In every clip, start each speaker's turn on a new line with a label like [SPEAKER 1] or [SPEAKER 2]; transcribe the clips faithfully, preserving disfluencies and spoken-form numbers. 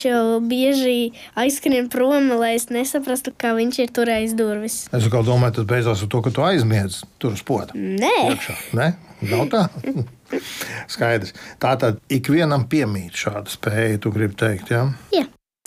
[SPEAKER 1] Jau bieži aizskrien prom, lai es nesaprastu, kā viņš ir turējis durvis.
[SPEAKER 2] Es kā domāju, tas beidzās ar to, ka tu aizmiedz tur uz poda.
[SPEAKER 1] Nē.
[SPEAKER 2] Iekšā. Nē? Nav tā? Skaidrs. Tātad ikvienam piemīt šāda spēja, tu gribi teikt, jā?
[SPEAKER 1] Jā.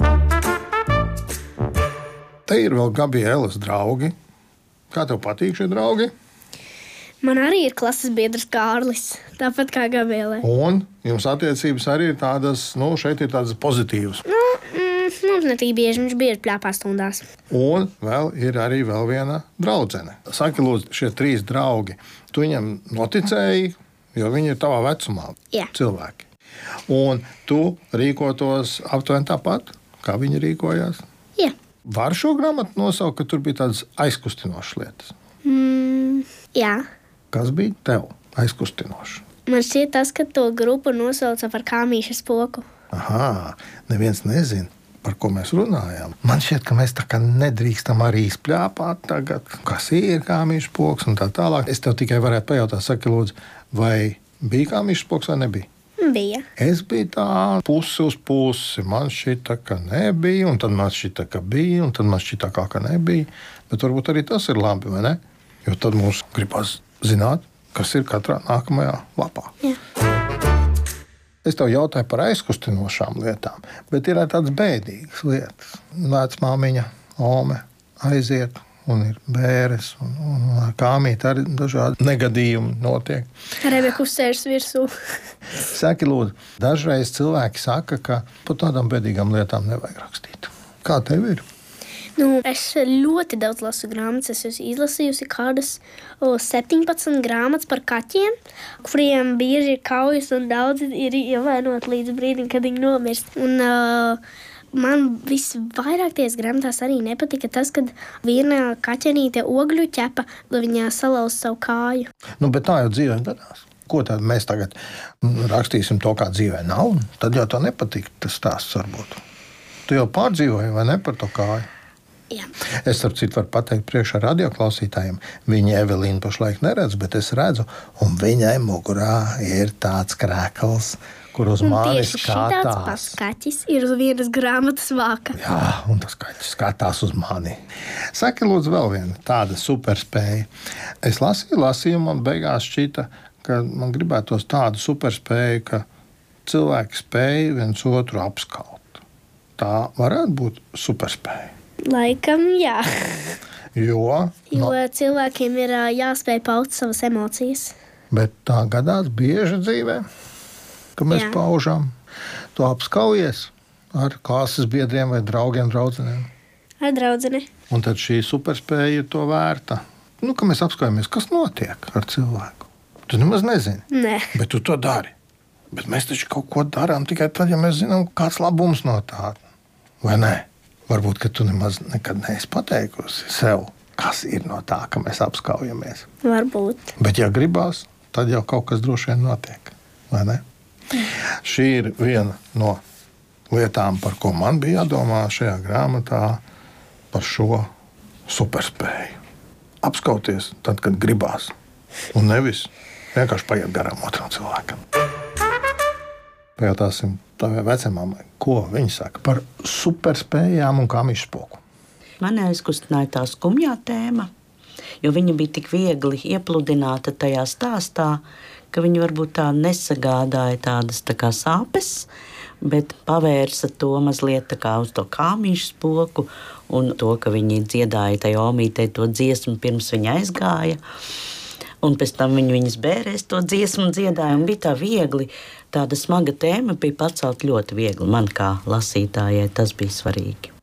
[SPEAKER 2] Te ir vēl Gabrielas draugi. Kā tev patīk šie draugi?
[SPEAKER 1] Man arī ir klases biedrs Kārlis, tāpat kā Gabrielai.
[SPEAKER 2] Un jums attiecības arī ir tādas, nu, šeit ir tādas pozitīvas.
[SPEAKER 1] Nu, mm, mums ne tik bieži, viņš bieži pļāpā stundās.
[SPEAKER 2] Un vēl ir arī vēl viena draudzene. Saki, lūdzu, šie trīs draugi, tu viņam noticēji, jo viņi ir tavā vecumā
[SPEAKER 1] Jā.
[SPEAKER 2] cilvēki. Un tu rīkotos aptuveni tāpat, kā viņi rīkojās.
[SPEAKER 1] Jā.
[SPEAKER 2] Var šo grāmatu nosaukt, ka tur bija tādas aizkustinošas lietas?
[SPEAKER 1] Mm, jā.
[SPEAKER 2] Kas bija tev aizkustinošs?
[SPEAKER 1] Man šķiet tas, ka to grupu nosauca par kāmīša spoku.
[SPEAKER 2] Aha, neviens nezina, par ko mēs runājām. Man šķiet, ka mēs tā kā nedrīkstam arī izpļāpāt tagad, kas ir kāmīša spoks un tā tālāk. Es tev tikai varētu pajautāt, saki lūdzu, vai bija kāmīša spoks vai nebija?
[SPEAKER 1] Bija.
[SPEAKER 2] Es biju tā pusi uz pusi. Man šķita, ka nebija, un tad man šķita, ka bija, un tad man šķita, ka nebija. Bet varbūt arī tas ir labi, vai ne? Jo tad mums gribas zināt, kas ir katrā nākamajā lapā.
[SPEAKER 1] Jā.
[SPEAKER 2] Es tev jautāju par aizkustinošām lietām, bet ir arī tādas bēdīgas lietas. Vecmāmiņa, ome aiziet, un ir bēres, un, un kāmīt arī dažādi negadījumi notiek.
[SPEAKER 1] Rebeka uzsēžas virsū.
[SPEAKER 2] Saki, lūdzu, dažreiz cilvēki saka, ka par tādām bēdīgām lietām nevajag rakstīt. Kā tev ir?
[SPEAKER 1] Nu, es ļoti daudz lasu grāmatas. Es esmu izlasījusi kādas o, septiņpadsmit grāmatas par kaķiem, kuriem bieži ir kaujas un daudzi ir ievainoti līdz brīdim, kad viņi nomirst. Un, uh, man visvairāk tās grāmatās arī nepatika tas, kad viena kaķenīte ogļu ķepa, lai viņa salauz savu kāju.
[SPEAKER 2] Nu, bet tā jau dzīvē gadās. Ko tad mēs tagad rakstīsim to, kā dzīvē nav? Tad jau tā nepatīk tas stāsts varbūt. Tu jau pārdzīvoji, vai ne, par to kāju?
[SPEAKER 1] Jā.
[SPEAKER 2] Es, starp citu, varu pateikt priekšā radioklausītājiem. Viņa Evelīna pašlaik neredz, bet es redzu, un viņai mugurā ir tāds krēkls, kur uz manis skatās.
[SPEAKER 1] Tieši šitāds pats kaķis ir uz vienas grāmatas vāka.
[SPEAKER 2] Jā, un tas kaķis skatās uz mani. Saki, lūdzu, vēl viena tāda superspēja. Es lasīju, lasīju, man beigās šķita, ka man gribētos tādu superspēju, ka cilvēki spēja viens otru apskaut. Tā varētu būt superspēja.
[SPEAKER 1] Laikam, jā.
[SPEAKER 2] Jo,
[SPEAKER 1] Jo
[SPEAKER 2] no,
[SPEAKER 1] cilvēkiem ir ā, jāspēj paust savas emocijas.
[SPEAKER 2] bet tā gadās bieži dzīvē, ka mēs
[SPEAKER 1] Jā.
[SPEAKER 2] paužam. Tu apskaujies ar klases biedriem vai draugiem, draudzenēm.
[SPEAKER 1] Ar draudzeni.
[SPEAKER 2] Un tad šī superspēja ir to vērta. Nu, ka mēs apskaujamies, kas notiek ar cilvēku. Tu nemaz nezini,
[SPEAKER 1] Nē.
[SPEAKER 2] bet tu to dari. Bet mēs taču kaut ko darām tikai tad, ja mēs zinām, kāds labums no tā. Vai ne? Varbūt, ka tu nemaz nekad neesi pateikusi sev, kas ir no tā, ka mēs apskaujamies.
[SPEAKER 1] Varbūt.
[SPEAKER 2] Bet, ja gribās, tad jau kaut kas droši vien notiek. Vai ne? Šī ir viena no lietām, par ko man bija jādomā šajā grāmatā, par šo superspēju. Apskauties tad, kad gribās. Un nevis vienkārši paiet garām otram cilvēkam. Pajautāsim tavai vecamāmai, ko viņa saka par superspējām un kāmīšu spoku.
[SPEAKER 3] Mani aizkustināja tā skumjā tēma, jo viņa bija tik viegli iepludināta tajā stāstā, ka viņa varbūt tā nesagādāja tādas tā kā sāpes, bet pavērsa to mazliet tā kā uz to kāmīšu spoku un to, ka viņi dziedāja tai omītei to dziesmu pirms viņa aizgāja. Un pēc tam viņi viņas bērēs to dziesmu dziedāja un bija tā viegli. Tāda smaga tēma bija pacelt ļoti viegli. Man kā lasītājai tas bija svarīgi.